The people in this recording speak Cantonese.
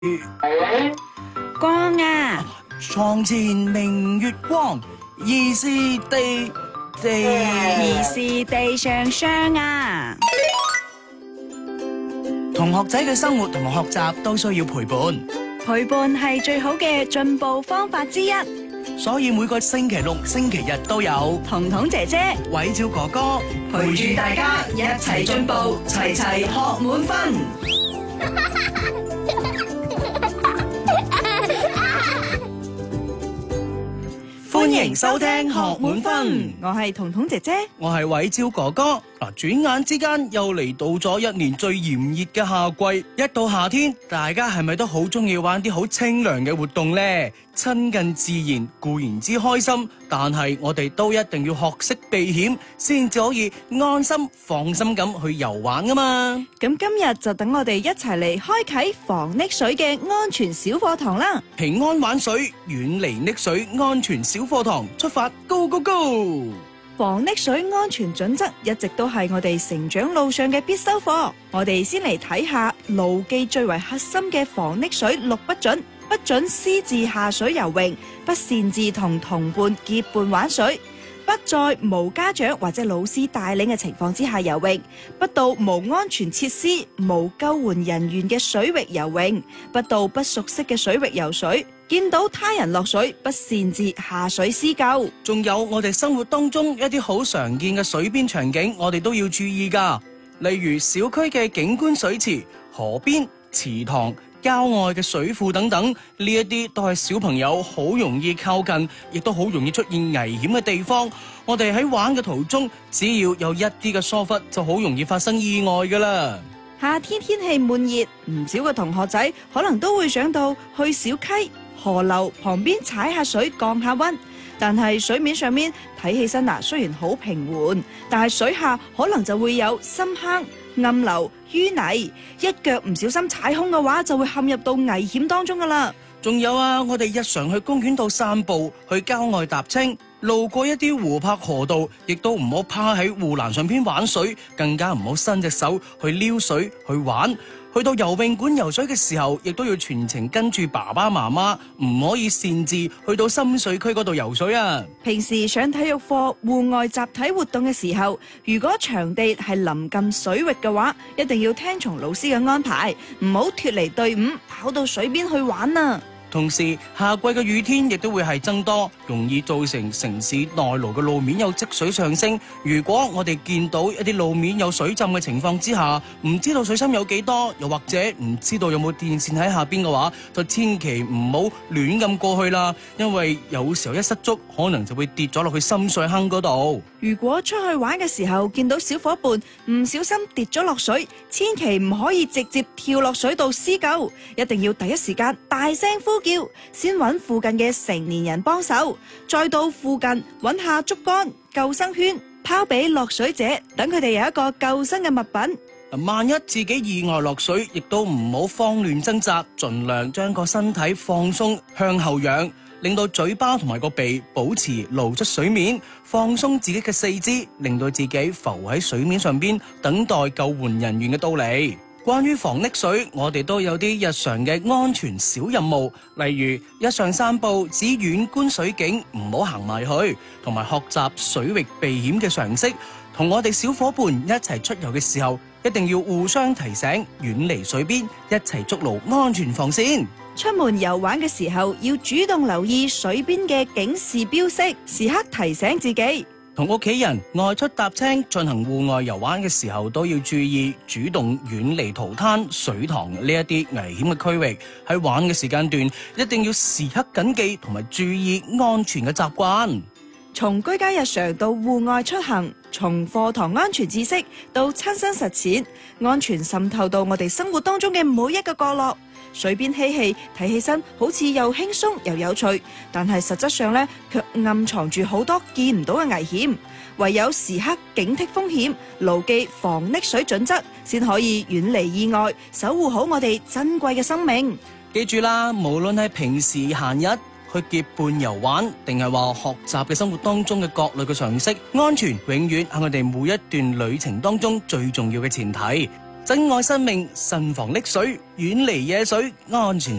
光啊！ 床前明月光，疑是地疑是地上霜啊！ 同學仔嘅生活同埋學習都需要陪伴， 陪伴係最好嘅進步方法之一。 所以每個星期六、星期日都有彤彤姐姐、 偉超哥哥陪住大家一齊進步，齊齊學滿分。 歡迎收聽學滿分， 我係彤彤姐姐， 我係偉超哥哥。轉眼之間又嚟到咗一年最炎熱嘅夏季，一到夏天，大家係咪都好中意玩啲好清涼嘅活動呢？親近自然固然之開心，但係我哋都一定要學識避險，先至可以安心放心咁去遊玩㗎嘛。 咁今日就等我哋一齊嚟開啟防溺水嘅安全小課堂啦！ 平安玩水，遠離溺水，安全小課堂出發 ，Go Go Go！ 防溺水安全準則一直都係我哋成長路上嘅必修課。我哋先嚟睇下牢記最為核心嘅防溺水6不準：不准私自下水游泳，不擅自同同伴結伴玩水，不在無家長或者老師帶領嘅情況之下游泳，不到無安全設施、無救援人員嘅水域游泳，不到不熟悉嘅水域游水。見到他人落水，不擅自下水施救。 仲有我哋生活當中一啲好常見嘅水邊場景，我哋都要注意㗎。例如小區嘅景觀水池、河邊、池塘、郊外嘅水庫等等，呢一啲都係小朋友好容易靠近，亦都好容易出現危險嘅地方。我哋喺玩嘅途中，只要有一啲嘅疏忽，就好容易發生意外㗎啦。 夏天天氣悶熱，唔少嘅同學仔可能都會想到去小溪、河流旁邊踩下水降下溫，但係水面上面睇起身雖然好平緩，但係水下可能就會有深坑、暗流、淤泥，一腳唔小心踩空嘅話，就會陷入到危險當中噶啦。 仲有啊，我哋日常去公園度散步，去郊外踏青，路過一啲湖泊河道，亦都唔好趴喺護欄上邊玩水，更加唔好伸隻手去撩水去玩。去到游泳館游水嘅時候，亦都要全程跟住爸爸媽媽，唔可以擅自去到深水區嗰度游水啊！ 平時上體育課、戶外集體活動嘅時候，如果場地係臨近水域嘅話，一定要聽從老師嘅安排，唔好脫離隊伍，跑到水邊去玩啊！ 同時，夏季嘅雨天亦都會係增多，容易造成城市內陸嘅路面有積水上升。如果我哋見到一啲路面有水浸嘅情況之下，唔知道水深有幾多，又或者唔知道有冇電線喺下邊嘅話，就千祈唔好亂咁過去啦，因為有時候一失足，可能就會跌咗落去深水坑嗰度。 如果出去玩嘅時候見到小伙伴唔小心跌咗落水，千祈唔可以直接跳落水度施救，一定要第一時間大聲呼叫，先揾附近嘅成年人幫手，再到附近揾下竹竿、救生圈，拋俾落水者，等佢哋有一個救生嘅物品。 萬一自己意外落水，亦都唔好慌亂掙扎，盡量將個身體放鬆向後仰，令到嘴巴同埋個鼻保持露出水面，放鬆自己嘅四肢，令到自己浮喺水面上邊，等待救援人員嘅到嚟。關於防溺水，我哋都有啲日常嘅安全小任務，例如日常散步只遠觀水景，唔好行埋去，同埋學習水域避險嘅常識。同我哋小伙伴一齊出遊嘅時候，一定要互相提醒，遠離水邊，一齊築牢安全防線。 出門遊玩嘅時候，要主動留意水邊嘅警示標識，時刻提醒自己。 同屋企人外出踏青進行戶外遊玩嘅時候，都要注意主動遠離塗灘、水塘呢一啲危險嘅區域。喺玩嘅時間段，一定要時刻謹記同埋注意安全嘅習慣。 從居家日常到戶外出行，從課堂安全知識到親身實踐，安全滲透到我哋生活當中嘅每一個角落。水邊嬉戲睇起身好似又輕鬆又有趣，但係實質上呢，卻暗藏住好多見唔到嘅危險。唯有時刻警惕風險，牢記防溺水準則，先可以遠離意外，守護好我哋珍貴嘅生命。 記住啦，無論係平時閒日去結伴遊玩，定係話學習嘅生活當中嘅各類嘅常識，安全永遠係我哋每一段旅程當中最重要嘅前提。 珍愛生命，慎防溺水，遠離野水，安全